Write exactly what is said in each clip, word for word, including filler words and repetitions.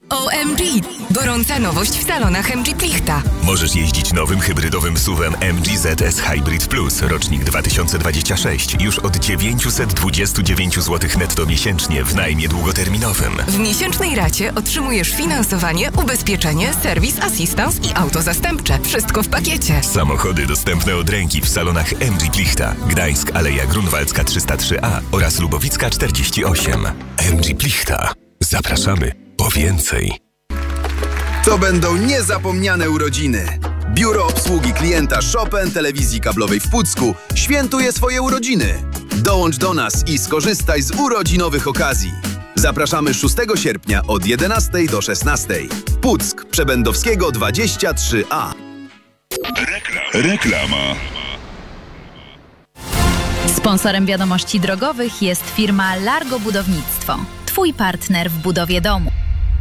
O M G! Gorąca nowość w salonach M G Plichta. Możesz jeździć nowym hybrydowym S U V-em M G Z S Hybrid Plus, rocznik dwa tysiące dwudziesty szósty, już od dziewięćset dwadzieścia dziewięć złotych netto miesięcznie w najmie długoterminowym. W miesięcznej racie otrzymujesz finansowanie, ubezpieczenie, serwis, asystans i auto zastępcze. Wszystko w pakiecie. Samochody dostępne od ręki w salonach M G Plichta. Gdańsk, Aleja Grunwaldzka trzysta trzy A oraz Lubowicka czterdzieści osiem. M G Plichta. Zapraszamy po więcej. To będą niezapomniane urodziny. Biuro Obsługi Klienta Chopin Telewizji Kablowej w Pucku świętuje swoje urodziny. Dołącz do nas i skorzystaj z urodzinowych okazji. Zapraszamy szóstego sierpnia od jedenastej do szesnastej. Puck, Przebędowskiego dwadzieścia trzy A. Reklama. Sponsorem wiadomości drogowych jest firma Largo Budownictwo. Twój partner w budowie domu.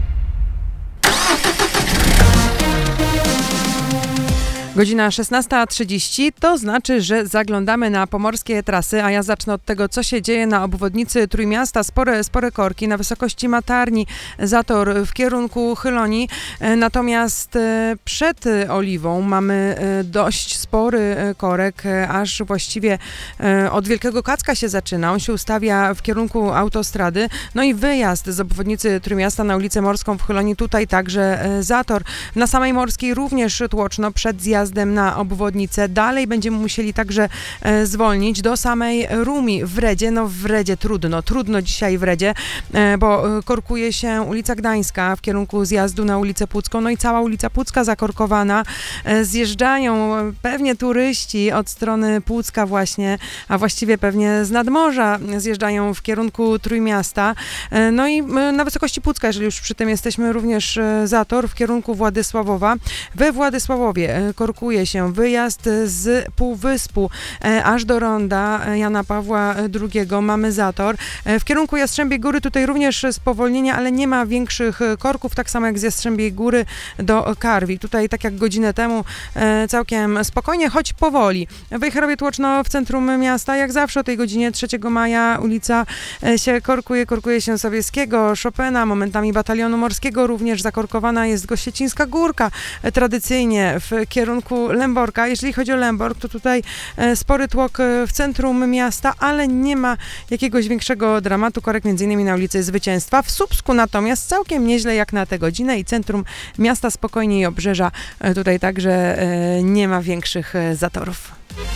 Godzina szesnasta trzydzieści, to znaczy, że zaglądamy na pomorskie trasy, a ja zacznę od tego, co się dzieje na obwodnicy Trójmiasta. Spore, spore korki na wysokości Matarni, zator w kierunku Chylonii. Natomiast przed Oliwą mamy dość spory korek, aż właściwie od Wielkiego Kacka się zaczyna. On się ustawia w kierunku autostrady. No i wyjazd z obwodnicy Trójmiasta na ulicę Morską w Chylonii, tutaj także zator. Na samej Morskiej również tłoczno przed zjazdem na obwodnicę. Dalej będziemy musieli także e, zwolnić do samej Rumi. W Redzie, no w Redzie trudno, trudno dzisiaj w Redzie, e, bo e, korkuje się ulica Gdańska w kierunku zjazdu na ulicę Pucką, no i cała ulica Pucka zakorkowana. E, zjeżdżają pewnie turyści od strony Pucka właśnie, a właściwie pewnie z nadmorza zjeżdżają w kierunku Trójmiasta. E, no i e, na wysokości Pucka, jeżeli już przy tym jesteśmy, również e, zator w kierunku Władysławowa. We Władysławowie e, korkuje się wyjazd z Półwyspu e, aż do ronda Jana Pawła drugiego. Mamy zator. E, w kierunku Jastrzębiej Góry tutaj również spowolnienia, ale nie ma większych korków, tak samo jak z Jastrzębiej Góry do Karwi. Tutaj tak jak godzinę temu e, całkiem spokojnie, choć powoli. W Wejherowie tłoczno w centrum miasta, jak zawsze o tej godzinie trzeciego maja ulica e, się korkuje, korkuje się Sobieskiego, Chopina, momentami Batalionu Morskiego, również zakorkowana jest Gościecińska Górka, e, tradycyjnie w kierunku Lęborka. Jeżeli chodzi o Lębork, to tutaj e, spory tłok w centrum miasta, ale nie ma jakiegoś większego dramatu. Korek między innymi na ulicy Zwycięstwa. W Słupsku natomiast całkiem nieźle jak na tę godzinę i centrum miasta spokojnie i obrzeża. E, tutaj także e, nie ma większych e, zatorów.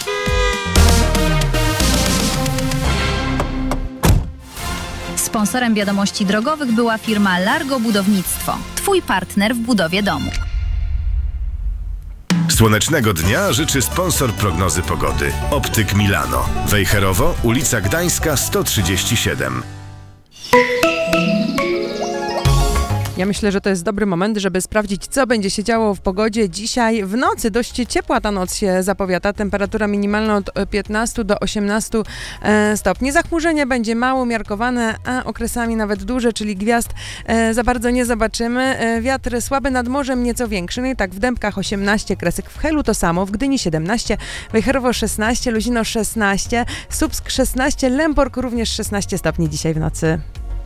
Sponsorem wiadomości drogowych była firma Largo Budownictwo. Twój partner w budowie domu. Słonecznego dnia życzy sponsor prognozy pogody. Optyk Milano. Wejherowo, ulica Gdańska sto trzydzieści siedem. Ja myślę, że to jest dobry moment, żeby sprawdzić, co będzie się działo w pogodzie dzisiaj w nocy. Dość ciepła ta noc się zapowiada. Temperatura minimalna od piętnastu do osiemnastu stopni. Zachmurzenie będzie mało miarkowane, a okresami nawet duże, czyli gwiazd za bardzo nie zobaczymy. Wiatr słaby nad morzem, nieco większy. No i tak w Dębkach osiemnaście, Kresek w Helu to samo, w Gdyni siedemnaście, Wejherowo szesnaście, Luzino szesnaście, Słupsk szesnaście, Lębork również szesnaście stopni dzisiaj w nocy.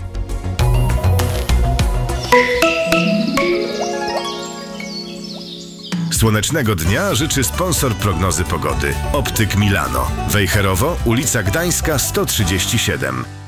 Słonecznego dnia życzy sponsor prognozy pogody. Optyk Milano. Wejherowo, ulica Gdańska sto trzydzieści siedem.